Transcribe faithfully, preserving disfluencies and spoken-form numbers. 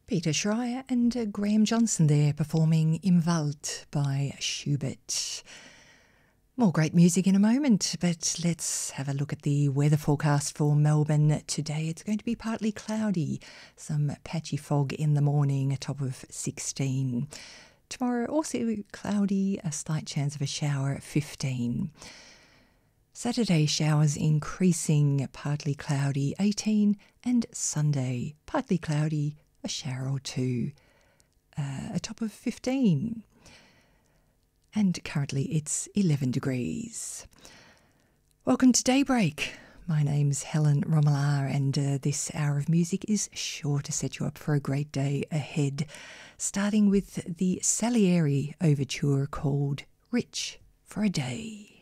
Peter Schreier and uh, Graham Johnson there performing Im Wald by Schubert. More great music in a moment, but let's have a look at the weather forecast for Melbourne today. It's going to be partly cloudy, some patchy fog in the morning, a top of sixteen. Tomorrow also cloudy, a slight chance of a shower at fifteen. Saturday showers increasing, partly cloudy, eighteen, and Sunday partly cloudy, a shower or two, uh, a top of fifteen. And currently it's eleven degrees. Welcome to Daybreak. My name's Helen Romelar, and uh, this hour of music is sure to set you up for a great day ahead, starting with the Salieri overture called Rich for a Day.